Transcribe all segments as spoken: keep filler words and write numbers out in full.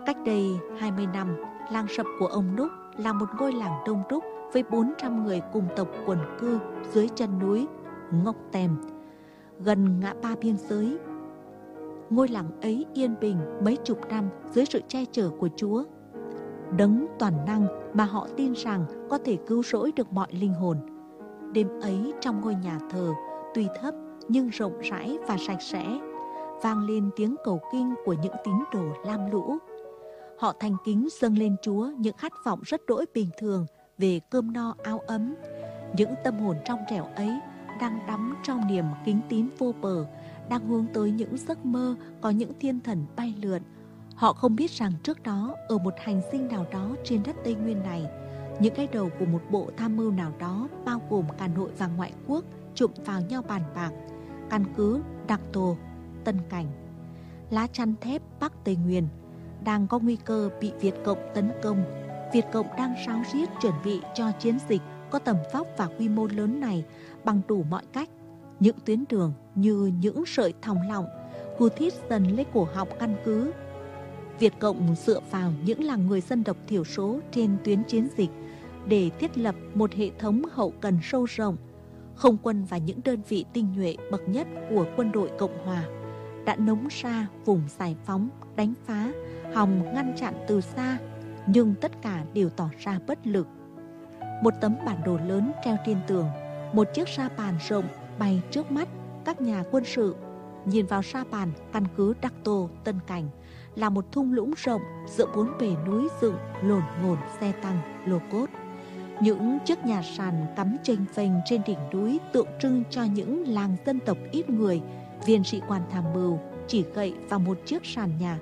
Cách đây hai mươi năm, làng Sập của ông Núc là một ngôi làng đông đúc với bốn trăm người cùng tộc quần cư dưới chân núi Ngọc Tèm, gần ngã ba biên giới. Ngôi làng ấy yên bình mấy chục năm dưới sự che chở của Chúa, đấng toàn năng mà họ tin rằng có thể cứu rỗi được mọi linh hồn. Đêm ấy trong ngôi nhà thờ, tuy thấp nhưng rộng rãi và sạch sẽ, vang lên tiếng cầu kinh của những tín đồ lam lũ. Họ thành kính dâng lên Chúa những khát vọng rất đỗi bình thường về cơm no áo ấm. Những tâm hồn trong trẻo ấy đang đắm trong niềm kính tín vô bờ, đang hướng tới những giấc mơ có những thiên thần bay lượn. Họ không biết rằng trước đó, ở một hành tinh nào đó trên đất Tây Nguyên này, những cái đầu của một bộ tham mưu nào đó bao gồm cả nội và ngoại quốc chụm vào nhau bàn bạc. Căn cứ Đặc Tô, Tân Cảnh, lá chắn thép Bắc Tây Nguyên đang có nguy cơ bị Việt Cộng tấn công. Việt Cộng đang ráo riết chuẩn bị cho chiến dịch có tầm vóc và quy mô lớn này bằng đủ mọi cách. Những tuyến đường như những sợi thòng lọng hù thít dần lấy cổ họng căn cứ. Việt Cộng dựa vào những làng người dân tộc thiểu số trên tuyến chiến dịch để thiết lập một hệ thống hậu cần sâu rộng. Không quân và những đơn vị tinh nhuệ bậc nhất của quân đội Cộng Hòa đã nống ra vùng giải phóng, đánh phá, hòng ngăn chặn từ xa, nhưng tất cả đều tỏ ra bất lực. Một tấm bản đồ lớn treo trên tường, một chiếc sa bàn rộng bày trước mắt các nhà quân sự. Nhìn vào sa bàn căn cứ Đắc Tô, Tân Cảnh là một thung lũng rộng giữa bốn bề núi dựng lồn ngồn xe tăng, lô cốt. Những chiếc nhà sàn cắm chênh phênh trên đỉnh núi tượng trưng cho những làng dân tộc ít người. Viên sĩ quan tham mưu chỉ gậy vào một chiếc sàn nhà.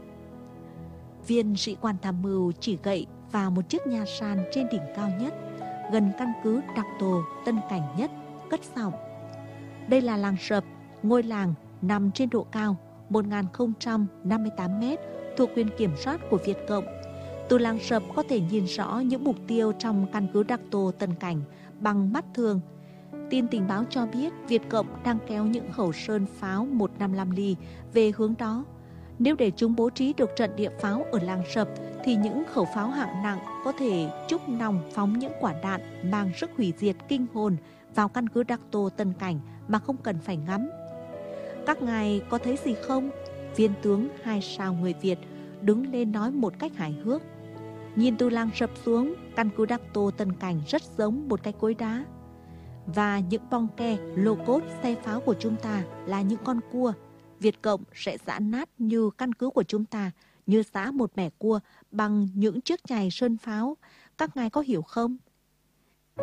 Viên sĩ quan tham mưu chỉ gậy vào một chiếc nhà sàn trên đỉnh cao nhất, gần căn cứ Đắc Tô, Tân Cảnh nhất, cất giọng: đây là làng Sập, ngôi làng nằm trên độ cao một nghìn không trăm năm mươi tám mét thuộc quyền kiểm soát của Việt Cộng. Từ làng Sập có thể nhìn rõ những mục tiêu trong căn cứ Đắc Tô, Tân Cảnh bằng mắt thường. Tin tình báo cho biết Việt Cộng đang kéo những khẩu sơn pháo một trăm năm mươi lăm ly về hướng đó. Nếu để chúng bố trí được trận địa pháo ở làng Sập thì những khẩu pháo hạng nặng có thể trúc nòng phóng những quả đạn mang sức hủy diệt kinh hồn vào căn cứ Đắc Tô, Tân Cảnh mà không cần phải ngắm. Các ngài có thấy gì không? Viên tướng hai sao người Việt đứng lên nói một cách hài hước. Nhìn từ làng Sập xuống, căn cứ Đắc Tô, Tân Cảnh rất giống một cái cối đá. Và những bong ke, lô cốt, xe pháo của chúng ta là những con cua. Việt Cộng sẽ giã nát như căn cứ của chúng ta, như giã một mẻ cua bằng những chiếc chày sơn pháo. Các ngài có hiểu không?